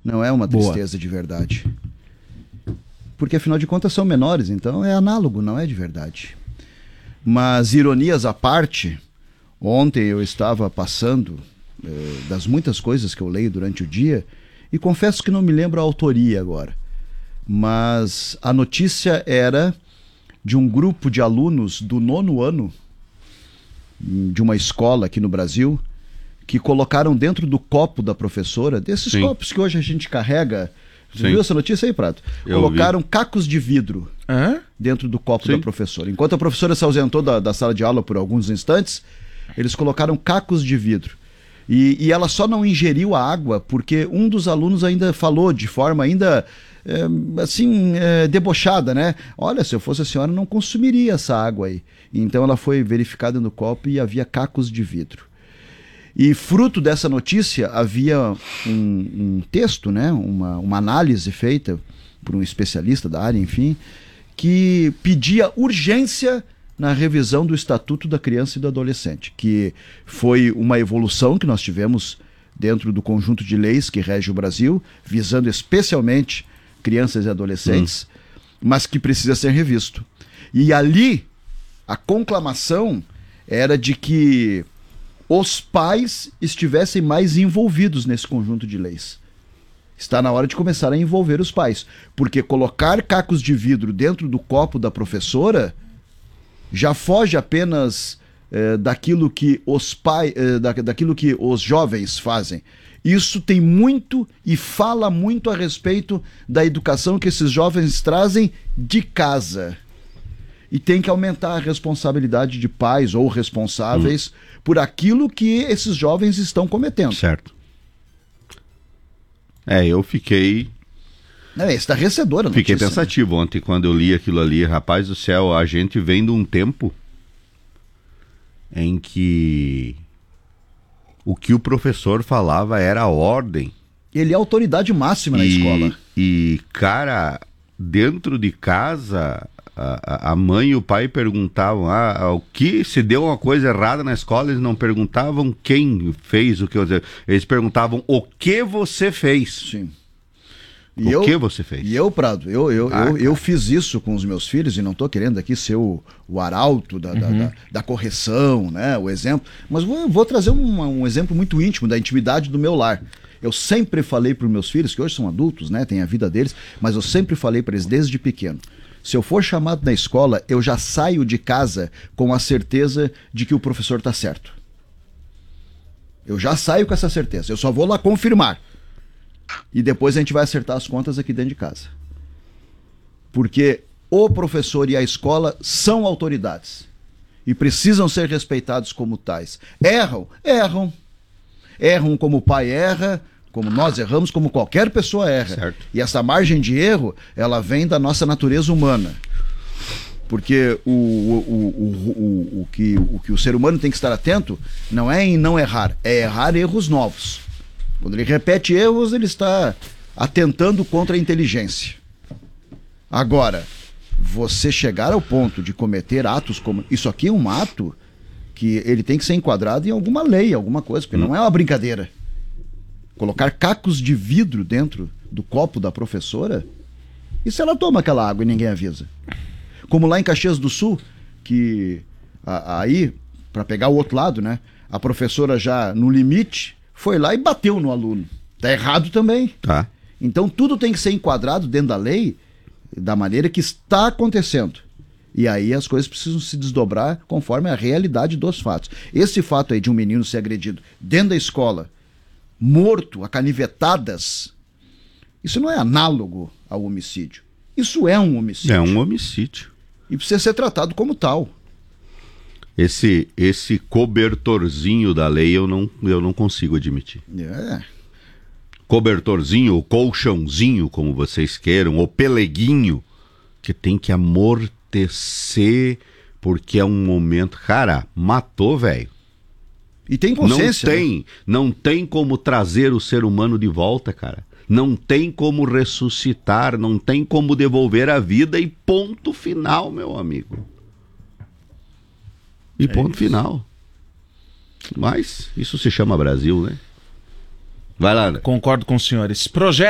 Não é uma tristeza de verdade. Porque, afinal de contas, são menores, então é análogo, não é de verdade. Mas, ironias à parte, ontem eu estava passando das muitas coisas que eu leio durante o dia, e confesso que não me lembro a autoria agora. Mas a notícia era de um grupo de alunos do 9º ano de uma escola aqui no Brasil, que colocaram dentro do copo da professora, desses copos que hoje a gente carrega. Você viu essa notícia aí, Prato? Colocaram cacos de vidro dentro do copo da professora. Enquanto a professora se ausentou da sala de aula por alguns instantes, eles colocaram cacos de vidro. E ela só não ingeriu a água porque um dos alunos ainda falou de forma ainda debochada, né? Olha, se eu fosse a senhora, não consumiria essa água aí. Então ela foi verificada no copo e havia cacos de vidro. E fruto dessa notícia havia um texto, né? uma análise feita por um especialista da área, enfim, que pedia urgência na revisão do Estatuto da Criança e do Adolescente, que foi uma evolução que nós tivemos dentro do conjunto de leis que rege o Brasil, visando especialmente crianças e adolescentes, mas que precisa ser revisto. E ali, a conclamação era de que os pais estivessem mais envolvidos nesse conjunto de leis. Está na hora de começar a envolver os pais, porque colocar cacos de vidro dentro do copo da professora já foge apenas daquilo que daquilo que os jovens fazem. Isso tem muito e fala muito a respeito da educação que esses jovens trazem de casa. E tem que aumentar a responsabilidade de pais ou responsáveis por aquilo que esses jovens estão cometendo. Certo. Eu fiquei... É estarrecedora a notícia. Fiquei pensativo ontem quando eu li aquilo ali. Rapaz do céu, a gente vem de um tempo em que o que o professor falava era ordem. Ele é a autoridade máxima na escola. E, cara, dentro de casa, a mãe e o pai perguntavam o que, se deu uma coisa errada na escola, eles não perguntavam quem fez o que. Eles perguntavam o que você fez. Sim. Que você fez? E eu, Prado, eu fiz isso com os meus filhos, e não estou querendo aqui ser o arauto da correção, né, o exemplo, mas vou trazer um exemplo muito íntimo da intimidade do meu lar. Eu sempre falei para os meus filhos, que hoje são adultos, né, têm a vida deles, mas eu sempre falei para eles desde pequeno: se eu for chamado na escola, eu já saio de casa com a certeza de que o professor está certo. Eu já saio com essa certeza, eu só vou lá confirmar. E depois a gente vai acertar as contas aqui dentro de casa. Porque o professor e a escola são autoridades. E precisam ser respeitados como tais. Erram. Erram como o pai erra, como nós erramos, como qualquer pessoa erra. Certo. E essa margem de erro, ela vem da nossa natureza humana. Porque o que o ser humano tem que estar atento não é em não errar, é errar erros novos. Quando ele repete erros, ele está atentando contra a inteligência. Agora, você chegar ao ponto de cometer atos como... Isso aqui é um ato que ele tem que ser enquadrado em alguma lei, alguma coisa, porque não é uma brincadeira. Colocar cacos de vidro dentro do copo da professora, e se ela toma aquela água e ninguém avisa? Como lá em Caxias do Sul, que aí, para pegar o outro lado, né, a professora já no limite foi lá e bateu no aluno. Tá errado também. Tá. Então tudo tem que ser enquadrado dentro da lei da maneira que está acontecendo. E aí as coisas precisam se desdobrar conforme a realidade dos fatos. Esse fato aí de um menino ser agredido dentro da escola, morto a canivetadas, isso não é análogo ao homicídio. Isso é um homicídio. É um homicídio. E precisa ser tratado como tal. Esse cobertorzinho da lei eu não consigo admitir. Cobertorzinho, ou colchãozinho, como vocês queiram, ou peleguinho, que tem que amortecer, porque é um momento... Cara, matou, velho. E tem consciência. Não tem como trazer o ser humano de volta, cara. Não tem como ressuscitar, não tem como devolver a vida, e ponto final, meu amigo. E ponto final. Mas isso se chama Brasil, né? Vai lá, Ana. Concordo com os senhores. Projeto